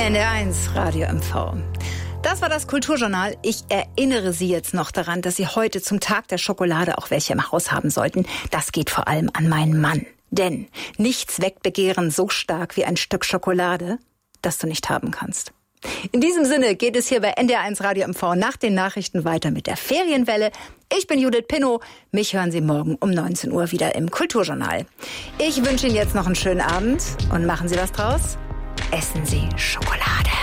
NDR1 Radio MV. Das war das Kulturjournal. Ich erinnere Sie jetzt noch daran, dass Sie heute zum Tag der Schokolade auch welche im Haus haben sollten. Das geht vor allem an meinen Mann. Denn nichts weckt Begehren so stark wie ein Stück Schokolade, das du nicht haben kannst. In diesem Sinne geht es hier bei NDR1 Radio MV nach den Nachrichten weiter mit der Ferienwelle. Ich bin Judith Pinnow. Mich hören Sie morgen um 19 Uhr wieder im Kulturjournal. Ich wünsche Ihnen jetzt noch einen schönen Abend und machen Sie was draus. Essen Sie Schokolade.